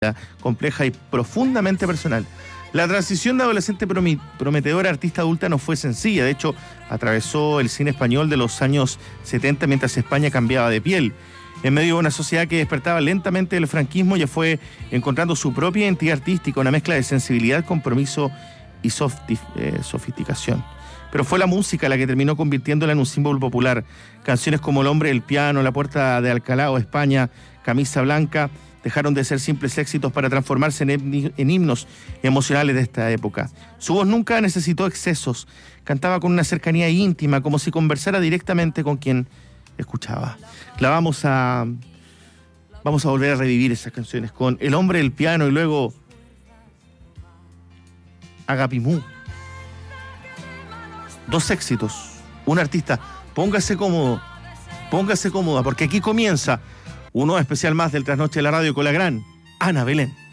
compleja y profundamente personal. La transición de adolescente prometedora a artista adulta no fue sencilla. De hecho, atravesó el cine español de los años 70 mientras España cambiaba de piel. En medio de una sociedad que despertaba lentamente del franquismo, ya fue encontrando su propia identidad artística, una mezcla de sensibilidad, compromiso y sofisticación. Pero fue la música la que terminó convirtiéndola en un símbolo popular. Canciones como El hombre del piano, La puerta de Alcalá o España, Camisa blanca, dejaron de ser simples éxitos para transformarse en himnos emocionales de esta época. Su voz nunca necesitó excesos, cantaba con una cercanía íntima, como si conversara directamente con quien escuchaba. Vamos a volver a revivir esas canciones con El hombre del piano y luego Agapimú. Dos éxitos, un artista. Póngase cómodo, póngase cómoda, porque aquí comienza uno especial más del Trasnoche de la Radio con la gran Ana Belén.